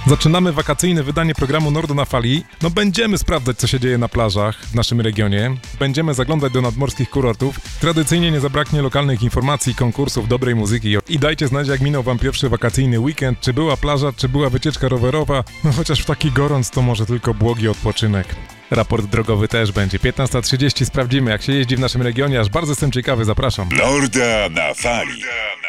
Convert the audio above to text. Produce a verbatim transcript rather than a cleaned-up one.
Zaczynamy wakacyjne wydanie programu Nordo na Fali. No będziemy sprawdzać, co się dzieje na plażach w naszym regionie. Będziemy zaglądać do nadmorskich kurortów. Tradycyjnie nie zabraknie lokalnych informacji, konkursów, dobrej muzyki. I dajcie znać, jak minął wam pierwszy wakacyjny weekend. Czy była plaża, czy była wycieczka rowerowa. No chociaż w taki gorąc to może tylko błogi odpoczynek. Raport drogowy też będzie. piętnasta trzydzieści sprawdzimy, jak się jeździ w naszym regionie. Aż bardzo jestem ciekawy, zapraszam. Norda na Fali.